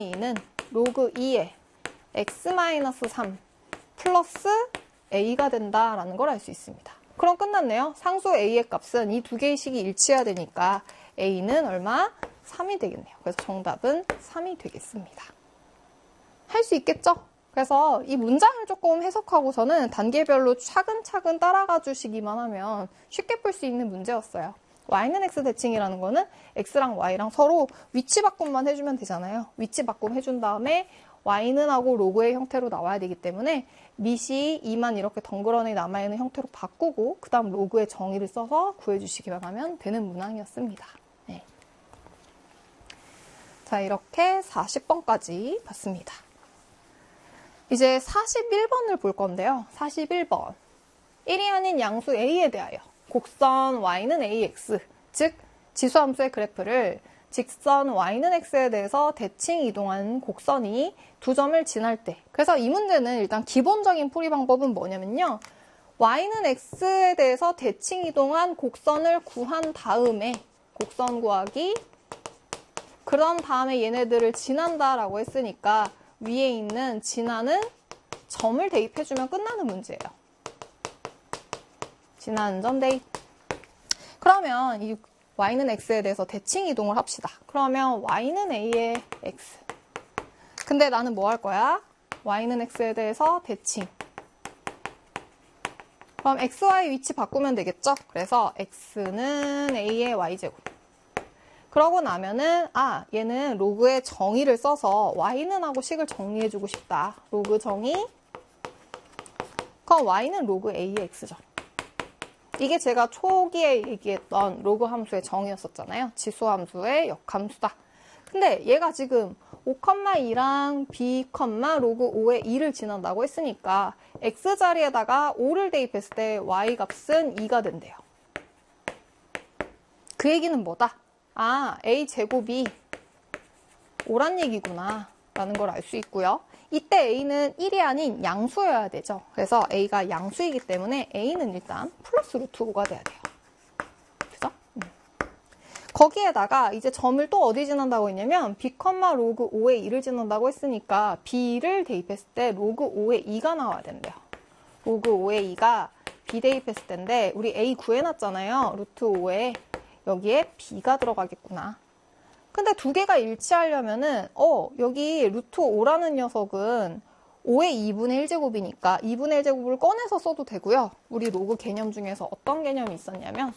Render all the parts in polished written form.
A는 로그 2의 x-3 플러스 A가 된다라는 걸 알 수 있습니다. 그럼 끝났네요. 상수 A의 값은 이 두 개의 식이 일치해야 되니까 A는 얼마? 3이 되겠네요. 그래서 정답은 3이 되겠습니다. 할 수 있겠죠? 그래서 이 문장을 조금 해석하고서는 단계별로 차근차근 따라가 주시기만 하면 쉽게 풀 수 있는 문제였어요. y는 x 대칭이라는 거는 x랑 y랑 서로 위치 바꿈만 해주면 되잖아요. 위치 바꿈 해준 다음에 y는 하고 로그의 형태로 나와야 되기 때문에 밑이 2만 이렇게 덩그러니 남아있는 형태로 바꾸고 그 다음 로그의 정의를 써서 구해주시기만 하면 되는 문항이었습니다. 네. 자, 이렇게 40번까지 봤습니다. 이제 41번을 볼 건데요. 41번. 1이 아닌 양수 A에 대하여 곡선 y는 ax, 즉 지수함수의 그래프를 직선 y는 x에 대해서 대칭 이동한 곡선이 두 점을 지날 때, 그래서 이 문제는 일단 기본적인 풀이 방법은 뭐냐면요. y는 x에 대해서 대칭 이동한 곡선을 구한 다음에 곡선 구하기, 그런 다음에 얘네들을 지난다라고 했으니까 위에 있는 지나는 점을 대입해주면 끝나는 문제예요. 지나는 점 대입. 그러면 이 y는 x에 대해서 대칭 이동을 합시다. 그러면 y는 a의 x. 근데 나는 뭐 할 거야? y는 x에 대해서 대칭. 그럼 x, y 위치 바꾸면 되겠죠? 그래서 x는 a의 y제곱. 그러고 나면은 얘는 로그의 정의를 써서 y는 하고 식을 정리해주고 싶다. 로그 정의. 그럼 y는 로그 a의 x죠. 이게 제가 초기에 얘기했던 로그 함수의 정의였었잖아요. 지수 함수의 역함수다. 근데 얘가 지금 5,2랑 b, 로그 5의 2를 지난다고 했으니까 x 자리에다가 5를 대입했을 때 y 값은 2가 된대요. 그 얘기는 뭐다? a 제곱이 5란 얘기구나 라는 걸 알 수 있고요. 이때 a는 1이 아닌 양수여야 되죠. 그래서 a가 양수이기 때문에 a는 일단 플러스 루트 5가 돼야 돼요. 그죠? 거기에다가 이제 점을 또 어디 지난다고 했냐면 b, 로그 5의 2를 지난다고 했으니까 b를 대입했을 때 로그 5의 2가 나와야 된대요. 로그 5의 2가 b 대입했을 때인데 우리 a 구해놨잖아요. 루트 5에 여기에 b가 들어가겠구나. 근데 두 개가 일치하려면은 여기 루트 5라는 녀석은 5의 2분의 1제곱이니까 2분의 1제곱을 꺼내서 써도 되고요. 우리 로그 개념 중에서 어떤 개념이 있었냐면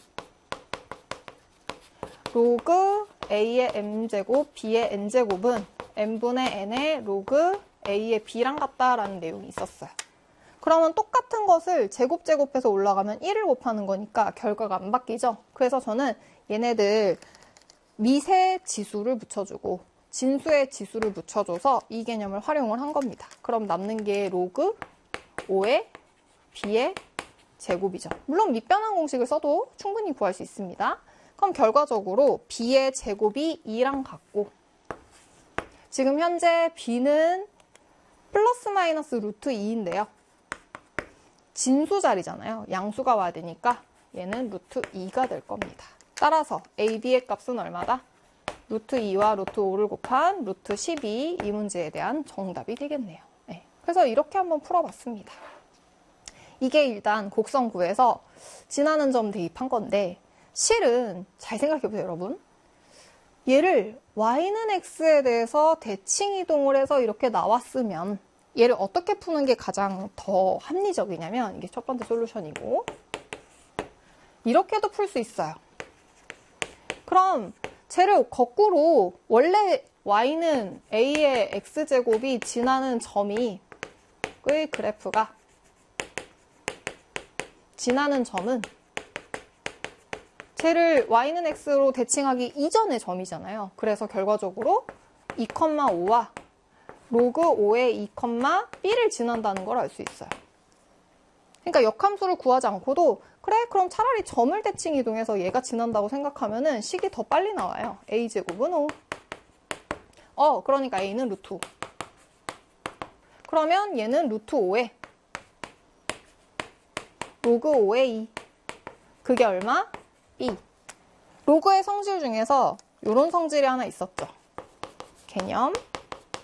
로그 a의 m제곱, b의 n제곱은 n분의 n의 로그 a의 b랑 같다라는 내용이 있었어요. 그러면 똑같은 것을 제곱해서 올라가면 1을 곱하는 거니까 결과가 안 바뀌죠. 그래서 저는 얘네들 미세 지수를 붙여주고 진수의 지수를 붙여줘서 이 개념을 활용을 한 겁니다. 그럼 남는 게 로그 5의 b의 제곱이죠. 물론 밑변환 공식을 써도 충분히 구할 수 있습니다. 그럼 결과적으로 b의 제곱이 2랑 같고 지금 현재 b는 플러스 마이너스 루트 2인데요. 진수 자리잖아요. 양수가 와야 되니까 얘는 루트 2가 될 겁니다. 따라서 a, b의 값은 얼마다? 루트 2와 루트 5를 곱한 루트 12, 이 문제에 대한 정답이 되겠네요. 네. 그래서 이렇게 한번 풀어봤습니다. 이게 일단 곡선 구에서 지나는 점 대입한 건데 실은 잘 생각해보세요, 여러분. 얘를 y는 x에 대해서 대칭 이동을 해서 이렇게 나왔으면 얘를 어떻게 푸는 게 가장 더 합리적이냐면 이게 첫 번째 솔루션이고 이렇게도 풀 수 있어요. 그럼 쟤를 거꾸로 원래 y는 a의 x제곱이 지나는 점이 의 그래프가 지나는 점은 쟤를 y는 x로 대칭하기 이전의 점이잖아요. 그래서 결과적으로 2,5와 로그 5의 2, b를 지난다는 걸 알 수 있어요. 그러니까 역함수를 구하지 않고도 그래 그럼 차라리 점을 대칭 이동해서 얘가 지난다고 생각하면은 식이 더 빨리 나와요. a제곱은 5. 그러니까 a는 루트 5. 그러면 얘는 루트 5에 로그 5의 2. 그게 얼마? b. 로그의 성질 중에서 이런 성질이 하나 있었죠. 개념